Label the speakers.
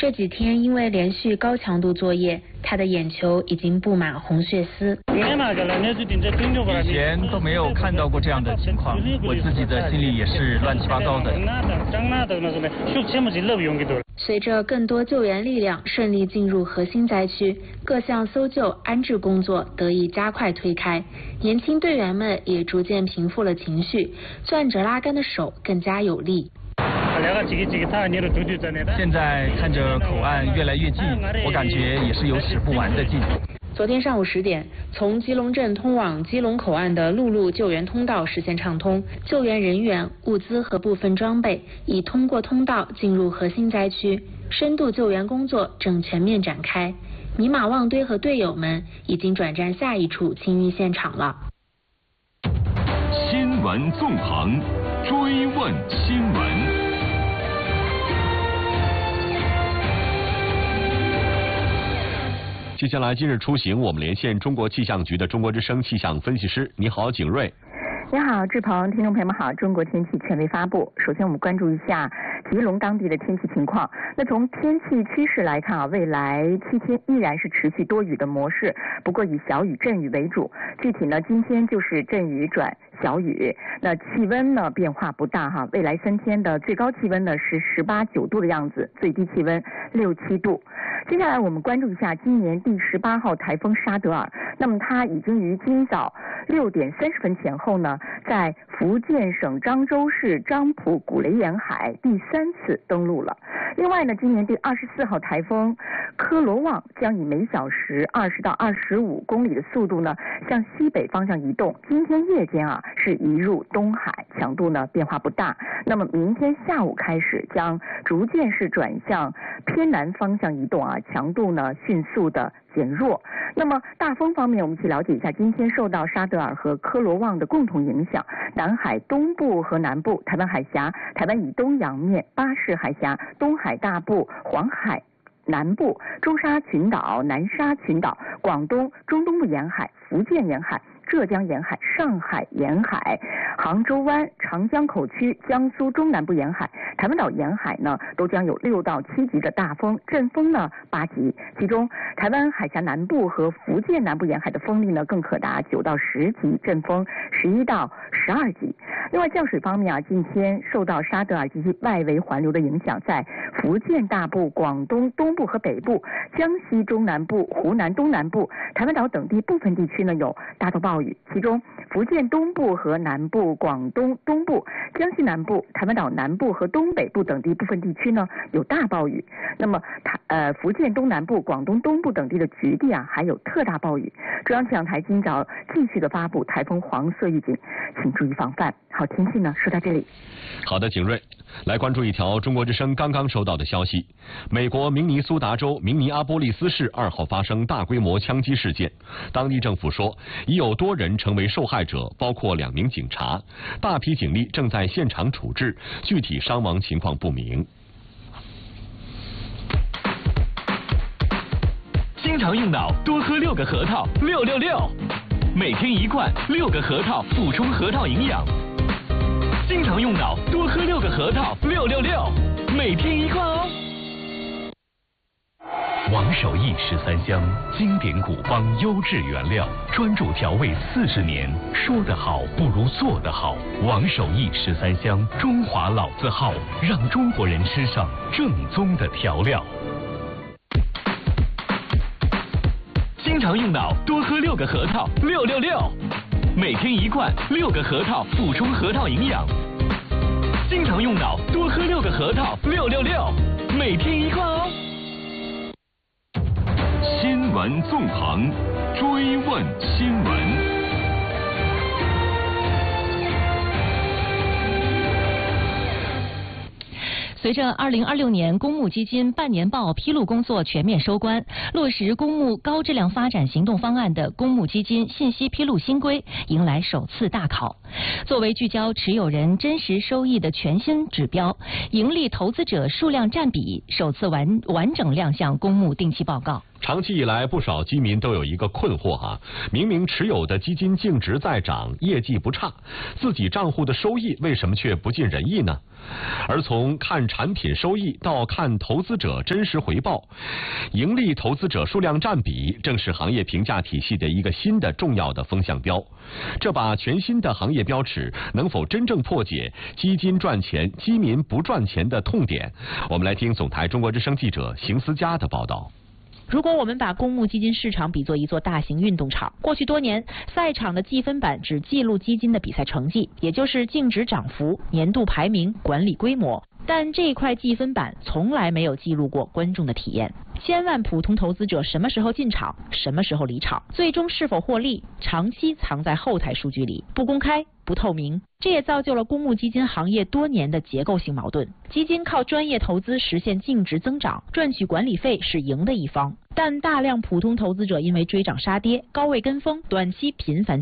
Speaker 1: 这几天因为连续高强度作业，他的眼球已经布满红血丝。
Speaker 2: 以前都没有看到过这样的情况，我自己的心里也是乱七八糟的。
Speaker 1: 随着更多救援力量顺利进入核心灾区，各项搜救安置工作得以加快推开，年轻队员们也逐渐平复了情绪，攥着拉杆的手更加有力。
Speaker 2: 现在看着口岸越来越近，我感觉也是有使不完的劲。
Speaker 1: 昨天上午10点，从基隆镇通往基隆口岸的陆路救援通道实现畅通，救援人员、物资和部分装备已通过通道进入核心灾区，深度救援工作正全面展开。尼玛旺堆和队友们已经转战下一处清淤现场了。
Speaker 3: 新闻纵横，追问新闻。
Speaker 4: 接下来今日出行，我们连线中国气象局的中国之声气象分析师。你好，景瑞。
Speaker 5: 你好，志鹏，听众朋友们好。中国天气权威发布，首先我们关注一下吉隆当地的天气情况。那从天气趋势来看啊，未来7天依然是持续多雨的模式，不过以小雨阵雨为主。具体呢，今天就是阵雨转小雨。那气温呢变化不大哈，未来3天的最高气温呢是18、9度的样子，最低气温6、7度。接下来我们关注一下今年第18号台风沙德尔。那么它已经于今早6点30分前后呢，在福建省漳州市漳浦古雷沿海第3次登陆了。另外呢，今年第24号台风科罗旺将以每小时20到25公里的速度呢向西北方向移动。今天夜间啊是移入东海，强度呢变化不大。那么明天下午开始将逐渐是转向偏南方向移动啊，强度呢迅速的减弱。那么大风方面，我们一起了解一下，今天受到沙德尔和科罗旺的共同影响，南海东部和南部、台湾海峡、台湾以东洋面、巴士海峡、东海大部、黄海南部、中沙群岛、南沙群岛、广东、中东部沿海、福建沿海、浙江沿海、上海沿海、杭州湾、长江口区、江苏中南部沿海、台湾岛沿海呢，都将有6到7级的大风，阵风呢8级，其中台湾海峡南部和福建南部沿海的风力呢更可达9到10级，阵风11到12级。另外降水方面啊，今天受到沙德尔及其外围环流的影响，在福建大部、广东东部和北部、江西中南部、湖南东南部、台湾岛等地部分地区呢有大到暴雨，其中福建东部和南部、广东东部、江西南部、台湾岛南部和东北部等地部分地区呢有大暴雨。那么福建东南部、广东东部等地的局地啊还有特大暴雨。中央气象台今早继续的发布台风黄色预警，请注意防范。好，天气呢说到这里。
Speaker 4: 好的，景瑞，来关注一条中国之声刚刚收到的消息：美国明尼苏达州明尼阿波利斯市2号发生大规模枪击事件，当地政府说已有多人成为受害者，包括2名警察，大批警力正在现场处置，具体伤亡情况不明。
Speaker 3: 经常用脑，多喝6个核桃，666，每天1罐6个核桃，补充核桃营养。经常用脑，多喝6个核桃，666，每天1罐哦。王守义13香，经典古方，优质原料，专注调味40年。说得好不如做得好。王守义13香，中华老字号，让中国人吃上正宗的调料。经常用脑，多喝6个核桃，666，每天1罐6个核桃，补充核桃营养。经常用脑，多喝6个核桃，666，每天1罐哦。新闻纵横，追问新闻。
Speaker 6: 随着2026年公募基金半年报披露工作全面收官，落实公募高质量发展行动方案的公募基金信息披露新规迎来首次大考。作为聚焦持有人真实收益的全新指标，盈利投资者数量占比首次完整亮相公募定期报告。
Speaker 4: 长期以来，不少基民都有一个困惑明明持有的基金净值在涨，业绩不差，自己账户的收益为什么却不尽人意呢？而从看产品收益到看投资者真实回报，盈利投资者数量占比正是行业评价体系的一个新的重要的风向标。这把全新的行业标尺能否真正破解基金赚钱、基民不赚钱的痛点？我们来听总台中国之声记者邢思佳的报道。
Speaker 7: 如果我们把公募基金市场比作一座大型运动场，过去多年，赛场的计分板只记录基金的比赛成绩，也就是净值涨幅、年度排名、管理规模。但这块计分板从来没有记录过观众的体验。千万普通投资者什么时候进场，什么时候离场，最终是否获利，长期藏在后台数据里，不公开、不透明。这也造就了公募基金行业多年的结构性矛盾。基金靠专业投资实现净值增长，赚取管理费是赢的一方，但大量普通投资者因为追涨杀跌、高位跟风、短期频繁